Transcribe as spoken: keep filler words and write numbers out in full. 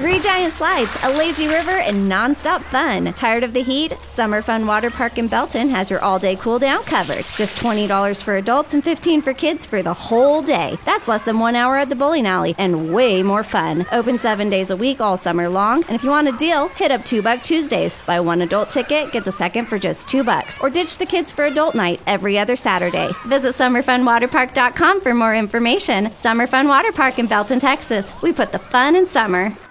Green Giant Slides, a lazy river and non-stop fun. Tired of the heat? Summer Fun Water Park in Belton has your all-day cool down covered. Just twenty dollars for adults and fifteen dollars for kids for the whole day. That's less than one hour at the bowling alley and way more fun. Open seven days a week all summer long. And if you want a deal, hit up Two Buck Tuesdays. Buy one adult ticket, get the second for just two bucks. Or ditch the kids for adult night every other Saturday. Visit summer fun water park dot com for more information. Summer Fun Water Park in Belton, Texas. We put the fun in summer.